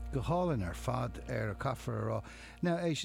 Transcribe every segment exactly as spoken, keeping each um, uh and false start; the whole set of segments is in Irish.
go hálann ar fad ar a caafar ará. Now é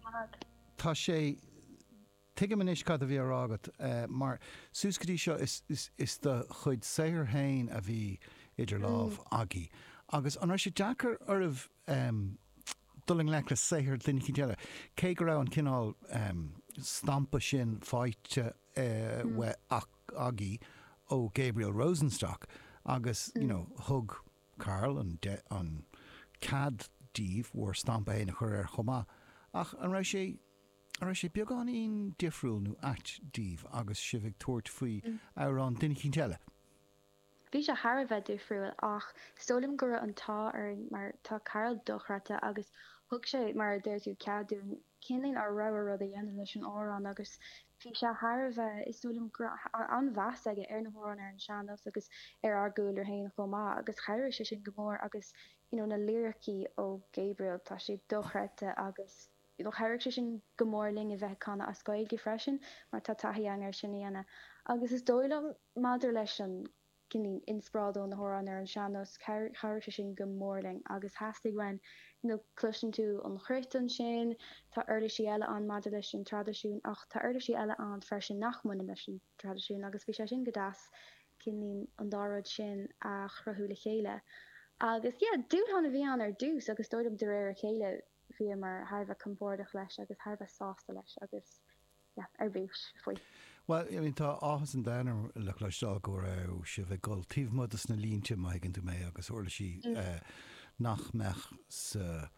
tá sé tuige man is cad a bhí arágat mar súscadí seo is is is do chuid saoir hain a bhí idir lámh agaí. Agus an sé Jackar armh um, dulling le le saoir duine deile. Cé go raibh an cinál um, stampa sin fáite uh, mm. we ach agaí ó Gabriel Rosenstock agus mm. you know, thug Carl an, de, an cad díomh war stampa héna chur ar chomá. Ach an raibh sé an raibh sé beag an on difriúil nó at díomh agus si bheith tuairt faoi mm. ar an duine deile. Bhí sé thar bheith difriúil ach stolim gur an tá ar mar tá Carl dochrata agus thug sé mar déir tú ceadún cinlín ar ra rud a dhéanaan leis an árán agus bhí sé thar bheith is stolim an bheas aige ar na hórán ar an seanamh agus ar ar gúil ar haon chomá agus chairir sé sin go mór agus you know, na lyricí ó Gabriel tá sé dochrata agus you know, chairir sé sin go mórling a bheith chuna a scoil go freisin mar tá taithí an ar sin dhéana agus is dóilm madidir leis an cinní insprádo na hórán ar an seanos chairir sé sin go mórling agus hastig wein you know, cluisin tú an chrétan sin tá airla sí eile an madidir leis an tradiisiún ach tá airla sí eile an freisin nachmuna leis an tradiisiún agus bhí sé sin go das cinní an dárad sin a chrathúla chéile agus yeah, dúd hána bhí an ar dús agus dóidm de réir chéile bhí mar thbh compórdach leis agus thbh sásta leis agus yeah, ar bhís faoi. Well, I mean, tá áhas an déanaar le leistáil go raibh si bheith goil tíomhmudas na línte maigin tú mé agus orla sí mm. uh, nach meach sa,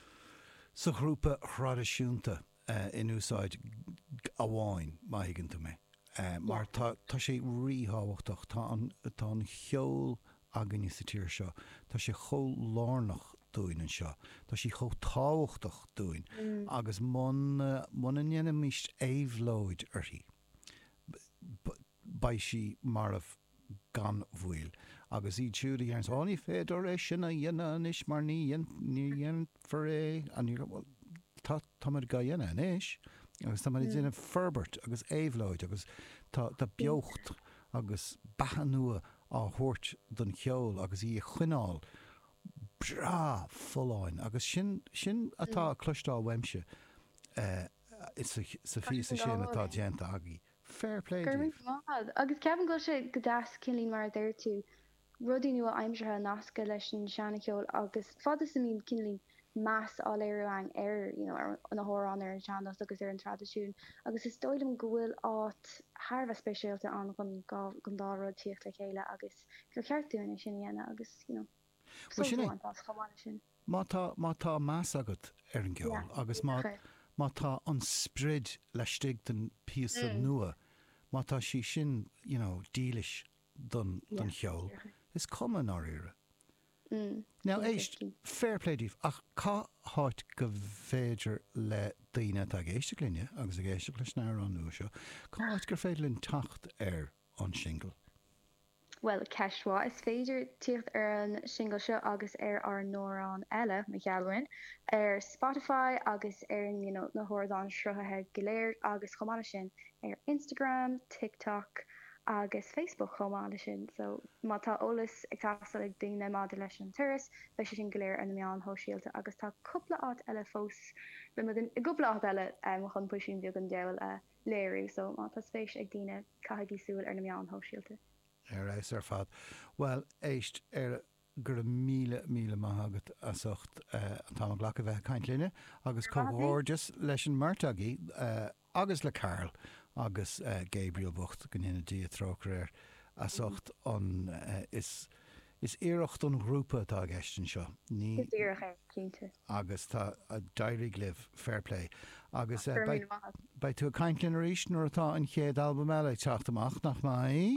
sa grúpa tradiisiúnta uh, in úsáid a bháin maigin tú mé. Uh, mar tá sé ríháhachtach tá an cheol agan sa tíir seo, tá sé chó lárnach dúin an seo, tá sí chó táhachtach dúin mm. agus man an dhéanam míist éhlóid artí. Ba si marh gan bhfuil agus í túúdaí ar sáí féidir é sinna dhéana is mar ní dhéan for é an tá tamid ga dhéana inis agus tá mar dhéanana ferbert agus éhlóid agus tá beocht agus bathan nua á thuirt don cheol agus í chuineáil bra fulláin agus sin sin atá clúistá weimse uh, is sa fi sa sin atá déanta agaí. Fair play. Agus ceapan go sé go das cinlín mar d déir tú rudí nua aimimsethe nasca leis an seanna ceol agus fada sa mín cinlín más á léirúing ar you know, ar an hórán ar an seanas agus ar an tradiisiún agus is dóidm go bhfuil áit thbh speisialta an gon dárad tíocht le chéile agus gur ceartúna sin dhéana agus you know, well, sin má tá más agat ar an ceol yeah, agus má má tá an sprid leistigh den píosa mm. nua má tá sí sin you know, dílis don, yeah, don cheol sure. Is cuman á ire. Mm. Now éist fair playdíh ach cá háit go féidir le daine a géiste líne agus a géiste leis ná an nua seo cá háit gur féidir linn tacht ar an single. Well, ceisá is féidir tíocht ar an single seo agus ar ar nórán eile me chealhain ar Spotify agus ar you know, na hórán sruthathe goléir agus chomáile sin ar Instagram, TikTok agus Facebook chomáile sin. So má tá olalas ag tastal ag daoine maidir leis an turas bheith sé sin goléir an meán hóisialta agus tá cúpla áit eile fós be i gúpla áit eile um, chun puisiún beag an deil uh, léirú so má tá spéis ag daoine caiigí súil ar na meán hóisialta. Ar éis ar fad. Well, éist ar gur míle míle maithagat a socht uh, tá an ghlacha bheith caint líne agus comhórdas leis an martaí uh, agus le Carl agus uh, Gabriel Bucht go nine dí trochréir a socht an uh, is is éirecht an grúpa tá gceistin seo. Ní agus tá a dairí libh fair play agus uh, bei tú a caint líne ríist nuair atá an chéad albumm eile teachtamach nach mai.